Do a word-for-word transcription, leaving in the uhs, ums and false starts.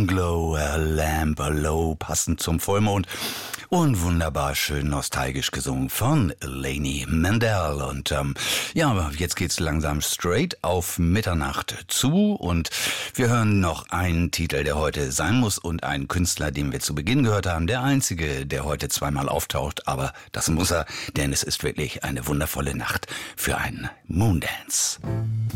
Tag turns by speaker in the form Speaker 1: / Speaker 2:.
Speaker 1: Glow a Lamp Low, passend zum Vollmond und wunderbar schön nostalgisch gesungen von Lainey Mandel. Und ähm, ja, jetzt geht's langsam straight auf Mitternacht zu und wir hören noch einen Titel, der heute sein muss und einen Künstler, den wir zu Beginn gehört haben, der einzige, der heute zweimal auftaucht, aber das muss er, denn es ist wirklich eine wundervolle Nacht für einen Moondance.